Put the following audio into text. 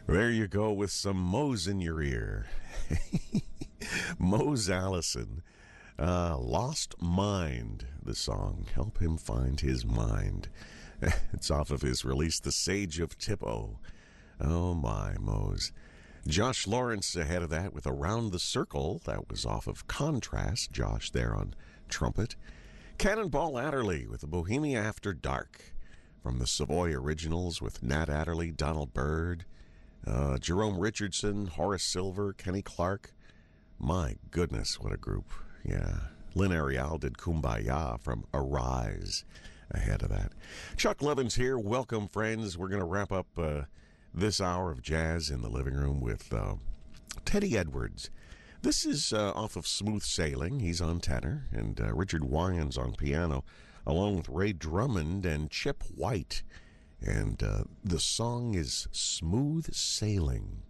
There you go with some Mose in your ear. Mose Allison, Lost Mind, the song. Help him find his mind. It's off of his release, The Sage of Tippo. Oh my, Mose. Josh Lawrence ahead of that with Around the Circle. That was off of Contrast. Josh there on trumpet. Cannonball Adderley with The Bohemia After Dark. From the Savoy Originals with Nat Adderley, Donald Byrd, Jerome Richardson, Horace Silver, Kenny Clark. My goodness, what a group. Yeah. Lynn Ariel did Kumbaya from Arise ahead of that. Chuck Levins here. Welcome, friends. We're going to wrap up this hour of jazz in the living room with Teddy Edwards. This is off of Smooth Sailing. He's on tenor, and Richard Wyans on piano, along with Ray Drummond and Chip White. And the song is Smooth Sailing.